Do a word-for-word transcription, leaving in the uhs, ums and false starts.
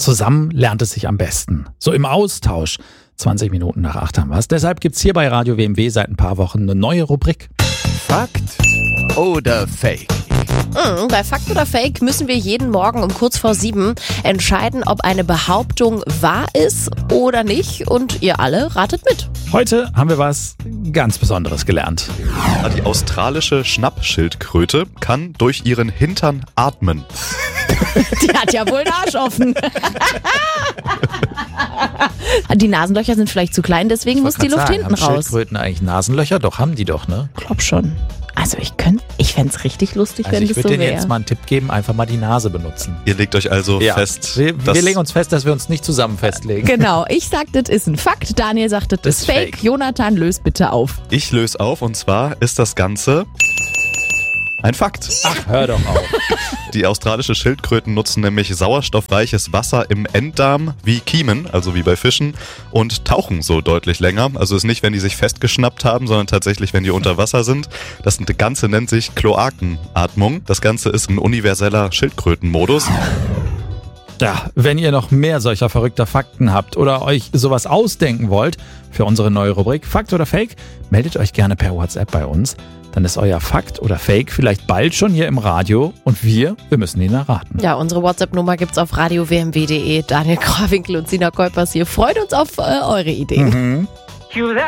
zusammen lernt es sich am besten. So im Austausch. zwanzig Minuten nach acht haben wir es. Deshalb gibt's hier bei Radio W M W seit ein paar Wochen eine neue Rubrik. Fakt oder Fake? Mhm, bei Fakt oder Fake müssen wir jeden Morgen um kurz vor sieben entscheiden, ob eine Behauptung wahr ist oder nicht. Und ihr alle ratet mit. Heute haben wir was ganz Besonderes gelernt. Die australische Schnappschildkröte kann durch ihren Hintern atmen. Die hat ja wohl einen Arsch offen. Die Nasenlöcher sind vielleicht zu klein, deswegen muss die Luft sagen, hinten haben raus. Schildkröten eigentlich Nasenlöcher? Doch, haben die doch, ne? Glaub schon. Also ich könnte, ich fände es richtig lustig, Also wenn ich das würde so denen jetzt wäre. mal einen Tipp geben, einfach mal die Nase benutzen. Ihr legt euch also fest, Wir, dass wir legen uns fest, dass wir uns nicht zusammen festlegen. Genau, ich sag, das ist ein Fakt, Daniel sagt, das, Das ist ist Fake. fake. Jonathan, löst bitte auf. ich löse auf, und zwar ist das Ganze ein Fakt. Ach, hör doch auf. Die australische Schildkröten nutzen nämlich sauerstoffreiches Wasser im Enddarm wie Kiemen, also wie bei Fischen, und tauchen so deutlich länger. Also ist nicht, wenn die sich festgeschnappt haben, sondern tatsächlich, wenn die unter Wasser sind. Das Ganze nennt sich Kloakenatmung. Das Ganze ist ein universeller Schildkrötenmodus. Ja, wenn ihr noch mehr solcher verrückter Fakten habt oder euch sowas ausdenken wollt für unsere neue Rubrik Fakt oder Fake, meldet euch gerne per WhatsApp bei uns. Dann ist euer Fakt oder Fake vielleicht bald schon hier im Radio und wir, wir müssen ihn erraten. Ja, unsere WhatsApp-Nummer gibt's auf radio w m w punkt de. Daniel Krawinkel und Sina Kuipers hier freuen uns auf äh, eure Ideen. Mhm.